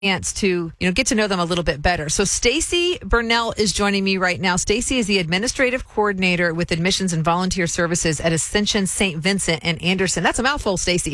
chance to, get to know them a little bit better. So Stacy Burnell is joining me right now. Stacy is the administrative coordinator with admissions and volunteer services at Ascension St. Vincent and Anderson. That's a mouthful, Stacy.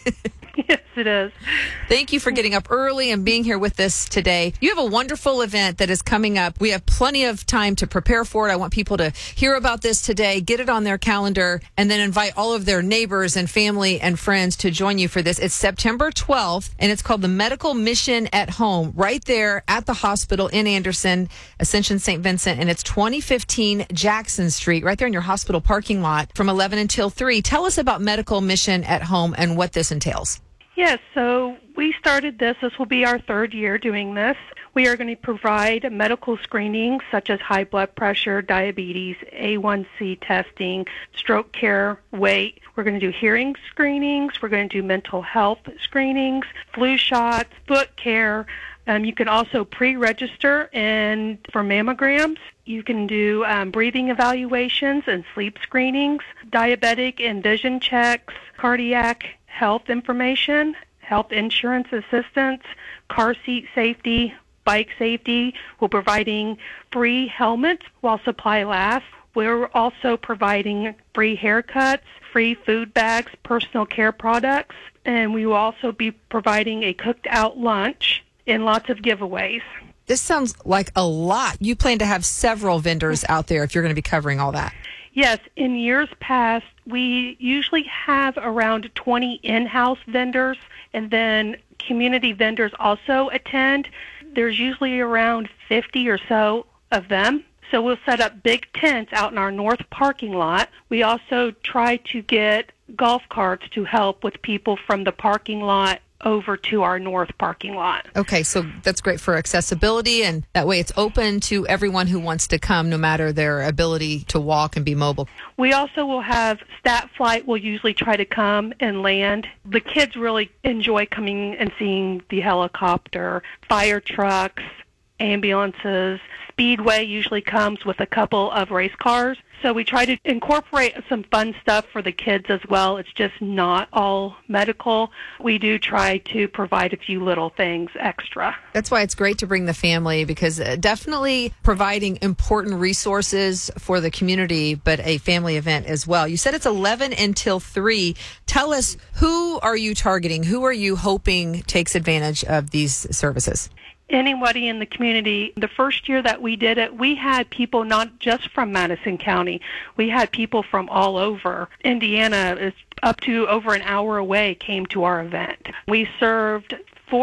Yes, it is. Thank you for getting up early and being here with us today. You have a wonderful event that is coming up. We have plenty of time to prepare for it. I want people to hear about this today, get it on their calendar, and then invite all of their neighbors and family and friends to join you for this. It's September 12th, and it's called the Medical Mission at Home, right there at the hospital in Anderson, Ascension St. Vincent, and it's 2015 Jackson Street, right there in your hospital parking lot from 11 until 3. Tell us about Medical Mission at Home and what this entails. Yes, so we started this. This will be our third year doing this. We are going to provide medical screenings such as high blood pressure, diabetes, A1C testing, stroke care, weight. We're going to do hearing screenings. We're going to do mental health screenings, flu shots, foot care. You can also pre-register for mammograms. You can do breathing evaluations and sleep screenings, diabetic and vision checks, cardiac health information, health insurance assistance, car seat safety, bike safety. We're providing free helmets while supply lasts. We're also providing free haircuts, free food bags, personal care products, and we will also be providing a cooked-out lunch and lots of giveaways. This sounds like a lot. You plan to have several vendors out there if you're going to be covering all that. Yes, in years past, we usually have around 20 in-house vendors, and then community vendors also attend. There's usually around 50 or so of them. So we'll set up big tents out in our north parking lot. We also try to get golf carts to help with people from the parking lot over to our north parking lot. Okay, so that's great for accessibility, and that way it's open to everyone who wants to come, no matter their ability to walk and be mobile. We also will have Stat Flight will usually try to come and land. The kids really enjoy coming and seeing the helicopter, fire trucks, ambulances. Speedway usually comes with a couple of race cars. So we try to incorporate some fun stuff for the kids as well. It's just not all medical. We do try to provide a few little things extra. That's why it's great to bring the family, because definitely providing important resources for the community, but a family event as well. You said it's 11 until 3. Tell us, who are you targeting? Who are you hoping takes advantage of these services? Anybody in the community. The first year that we did it, we had people not just from Madison County. We had people from all over. Indiana, is up to over an hour away, came to our event. We served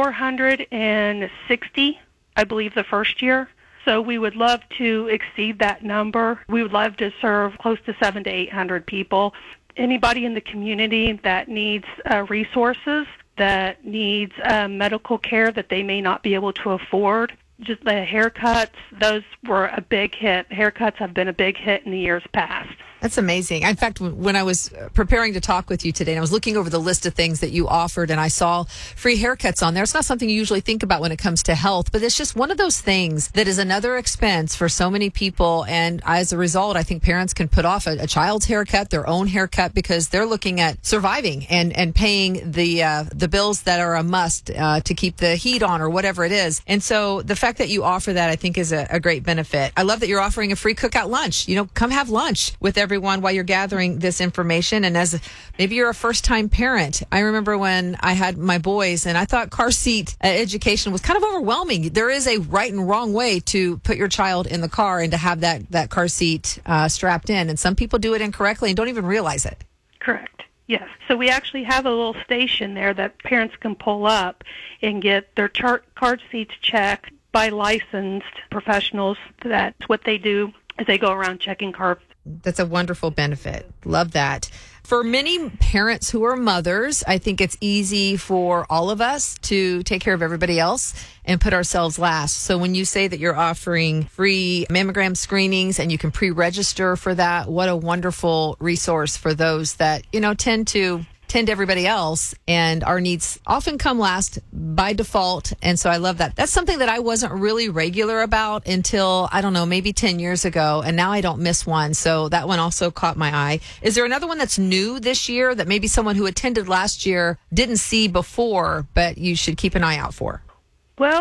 460, I believe, the first year. So we would love to exceed that number. We would love to serve close to 700 to 800 people. Anybody in the community that needs resources, that needs medical care that they may not be able to afford. Just the haircuts, those were a big hit. Haircuts have been a big hit in the years past. That's amazing. In fact, when I was preparing to talk with you today, and I was looking over the list of things that you offered, and I saw free haircuts on there. It's not something you usually think about when it comes to health, but it's just one of those things that is another expense for so many people. And as a result, I think parents can put off a child's haircut, their own haircut, because they're looking at surviving and paying the bills that are a must to keep the heat on or whatever it is. And so the fact that you offer that, I think, is a great benefit. I love that you're offering a free cookout lunch. Come have lunch with everyone while you're gathering this information. And as maybe you're a first-time parent, I remember when I had my boys, and I thought car seat education was kind of overwhelming. There is a right and wrong way to put your child in the car and to have that car seat strapped in. And some people do it incorrectly and don't even realize it. Correct. Yes. So we actually have a little station there that parents can pull up and get their car seats checked by licensed professionals. That's what they do, is they go around checking car. That's a wonderful benefit. Love that. For many parents who are mothers, I think it's easy for all of us to take care of everybody else and put ourselves last. So when you say that you're offering free mammogram screenings and you can pre-register for that, what a wonderful resource for those that, tend to everybody else, and our needs often come last by default. And so I love that. That's something that I wasn't really regular about until, I don't know, maybe 10 years ago. And now I don't miss one. So that one also caught my eye. Is there another one that's new this year that maybe someone who attended last year didn't see before, but you should keep an eye out for?